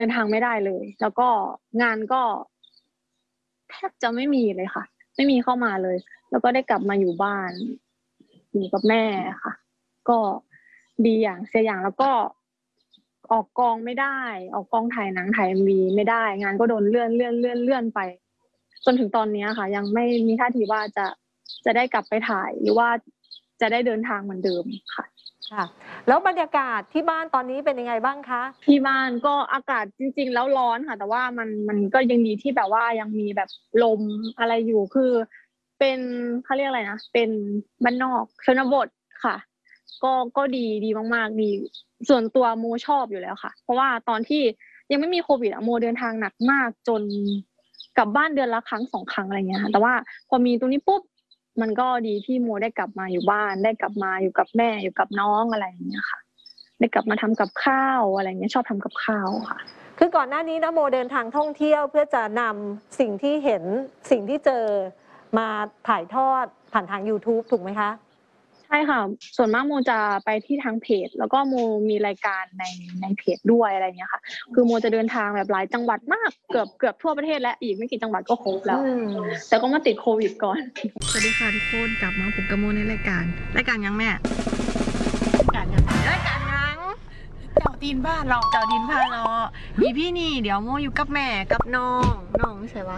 ดินทางไม่ได้เลยแล้วก็งานก็แทบจะไม่มีเลยค่ะไม่มีเข้ามาเลยแล้วก็ได้กลับมาอยู่บ้านอยู่กับแม่ค่ะก็ดีอย่างเสียอย่างแล้วก็ออกกองไม่ได้ออกกองถ่ายหนังถ่าย MV ไม่ได้งานก็โดนเลื่อนไปจนถึงตอนนี้ค่ะยังไม่มีท่าทีว่าจะได้กลับไปถ่ายหรือว่าจะได้เดินทางเหมือนเดิมค่ะค่ะแล้วบรรยากาศที่บ้านตอนนี้เป็นยังไงบ้างคะที่บ้านก็อากาศจริงๆแล้วร้อนค่ะแต่ว่ามันก็ยังดีที่แบบว่ายังมีแบบลมอะไรอยู่คือเป็นเขาเรียกอะไรนะเป็นบ้านนอกชนบทค่ะก็ดีมากๆดีส่วนตัวโมชอบอยู่แล้วค่ะเพราะว่าตอนที่ยังไม่มีโควิดโมเดินทางหนักมากจนกลับบ้านเดือนละครั้ง2 ครั้งอะไรเงี้ยค่ะแต่ว่าพอมีตรงนี้ปุ๊บมันก็ดีที่โมได้กลับมาอยู่บ้านได้กลับมาอยู่กับแม่อยู่กับน้องอะไรอย่างเงี้ยค่ะได้กลับมาทำกับข้าวอะไรเงี้ยชอบทำกับข้าวค่ะคือก่อนหน้านี้นะโมเดินทางท่องเที่ยวเพื่อจะนำสิ่งที่เห็นสิ่งที่เจอมาถ่ายทอดผ่านทาง YouTube ถูกไหมคะใช่ค่ะส่วนมากโมจะไปที่ทางเพจแล้วก็โมมีรายการในเพจด้วยอะไรเงี้ยค่ะคือโมจะเดินทางแบบหลายจังหวัดมากเกือบทั่วประเทศและอีกไม่กี่จังหวัดก็ครบแล้วแต่ก็มาติดโควิดก่อนสวัสดีค่ะทุกคนกลับมาพบกับโมในรายการยังแม่รายการยังเจ้าดินบ้านเรามีพี่นี่เดี๋ยวโมอยู่กับแม่กับน้องใช่ปะ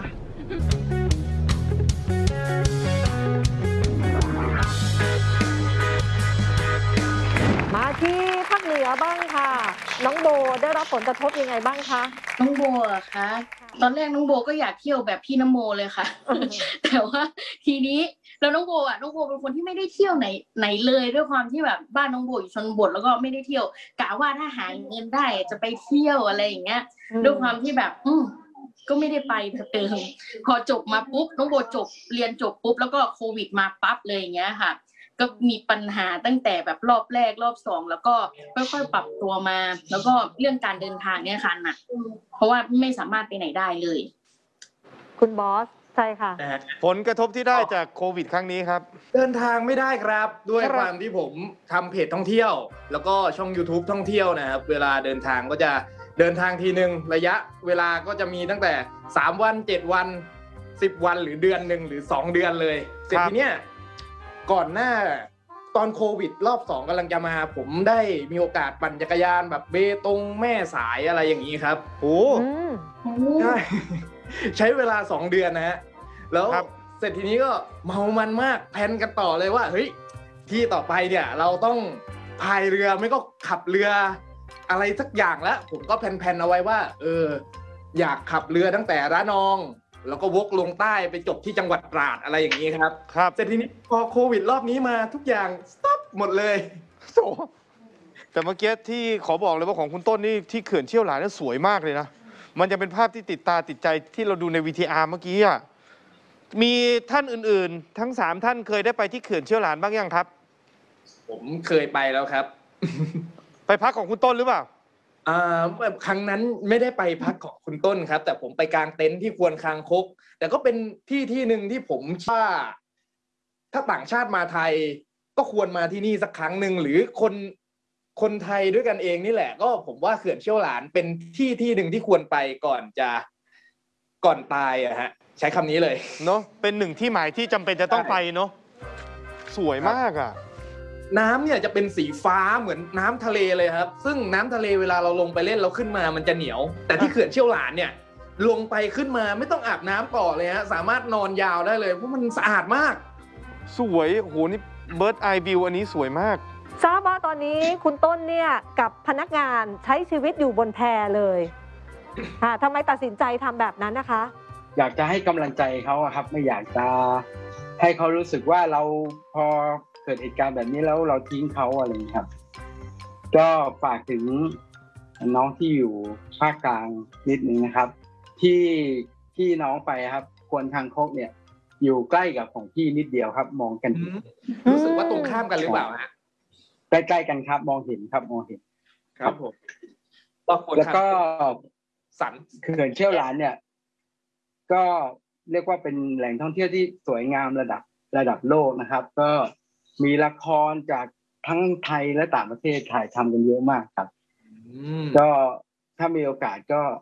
มาที่ภาคเหนือบ้างค่ะน้องโบได้รับผลกระทบยังไงบ้างคะน้องโบอะคะตอนแรกน้องโบก็อยากเที่ยวแบบพี่น้ำโมเลยค่ะ แต่ว่าทีนี้แล้วน้องโบเป็นคนที่ไม่ได้เที่ยวไหนเลยด้วยความที่แบบบ้านน้องโบอยู่ชนบทแล้วก็ไม่ได้เที่ยวกะว่าถ้าหาเงินได้จะไปเที่ยวอะไรอย่างเงี้ยด้วยความที่แบบก็ไม่ได้ไปเติมพอจบมาปุ๊บน้องโบเรียนจบปุ๊บแล้วก็โควิดมาปั๊บเลยอย่างเงี้ยค่ะก็มีปัญหาตั้งแต่แบบรอบแรกรอบ2แล้วก็ค่อยๆปรับตัวมาแล้วก็เรื่องการเดินทางเนี่ยค่ะหนักเพราะว่าไม่สามารถไปไหนได้เลยคุณบอสใช่ค่ะผลกระทบที่ได้จากโควิดครั้งนี้ครับเดินทางไม่ได้ครับด้วยความที่ผมทำเพจท่องเที่ยวแล้วก็ช่อง YouTube ท่องเที่ยวนะครับเวลาเดินทางก็จะเดินทางทีนึงระยะเวลาก็จะมีตั้งแต่3 วัน7 วัน10 วันหรือเดือนนึงหรือ2 เดือนเลยเสร็จทีเนี้ยก่อนหน้าตอนโควิดรอบ2กำลังจะมาผมได้มีโอกาสปั่นจักรยานแบบเบตงแม่สายอะไรอย่างนี้ครับโอ้ใช่ใช้เวลา2 เดือนนะฮะแล้วเสร็จทีนี้ก็เมามันมากแพลนกันต่อเลยว่าเฮ้ยที่ต่อไปเนี่ยเราต้องพายเรือไม่ก็ขับเรืออะไรสักอย่างแล้วผมก็แพลนเอาไว้ว่าอยากขับเรือตั้งแต่ระนองแล้วก็วกลงใต้ไปจบที่จังหวัดตราดอะไรอย่างนี้ครับแต่ทีนี้พอโควิดรอบนี้มาทุกอย่างสต็อปหมดเลยโอ้แต่เมื่อกี้ที่ขอบอกเลยว่าของคุณต้นนี่ที่เขื่อนเชี่ยวหลานนี่สวยมากเลยนะมันจะเป็นภาพที่ติดตาติดใจที่เราดูใน VTR เมื่อกี้อ่ะมีท่านอื่นๆทั้ง3 ท่านเคยได้ไปที่เขื่อนเชี่ยวหลานบ้างยังครับผมเคยไปแล้วครับไปพักของคุณต้นหรือเปล่าครั้งนั้นไม่ได้ไปพักของคุณต้นครับแต่ผมไปกางเต็นท์ที่ควนคางคกแต่ก็เป็นที่หนึ่งที่ผมว่าถ้าต่างชาติมาไทยก็ควรมาที่นี่สักครั้งหนึ่งหรือคนไทยด้วยกันเองนี่แหละก็ผมว่าเขื่อนเชี่ยวหลานเป็นที่หนึ่งที่ควรไปก่อนตายอะฮะใช้คำนี้เลยเนาะเป็นหนึ่งที่หมายที่จำเป็นจะต้องไปเนาะสวยมากอะน้ำเนี่ยจะเป็นสีฟ้าเหมือนน้ำทะเลเลยครับซึ่งน้ำทะเลเวลาเราลงไปเล่นเราขึ้นมามันจะเหนียวแต่ที่เขื่อนเชี่ยวหลานเนี่ยลงไปขึ้นมาไม่ต้องอาบน้ำต่อเลยฮะสามารถนอนยาวได้เลยเพราะมันสะอาดมากสวยโหนี่เบิร์ดไอวิวอันนี้สวยมากทราบว่าตอนนี้คุณต้นเนี่ยกับพนักงานใช้ชีวิตอยู่บนแพเลยทำไมตัดสินใจทำแบบนั้นนะคะอยากจะให้กำลังใจเขาครับไม่อยากจะให้เขารู้สึกว่าเราพอเกิดเหตุการณ์แบบนี้แล้วเราทิ้งเขาอะไรอย่างนี้ครับก็ฝากถึงน้องที่อยู่ภาคกลางนิดนึงนะครับที่น้องไปครับควนคางคกเนี่ยอยู่ใกล้กับของพี่นิดเดียวครับมองกันรู้สึกว่าตรงข้ามกันหรือเปล่าฮะใกล้ๆกันครับมองเห็นครับมองเห็นครับผมแล้วก็สันเขื่อนเชี่ยวหลานเนี่ยก็เรียกว่าเป็นแหล่งท่องเที่ยวที่สวยงามระดับโลกนะครับก็มีละครจากทั้งไทยและต่างประเทศถ่ายทำกันเยอะมากครับก็ถ้ามีโอกาสก็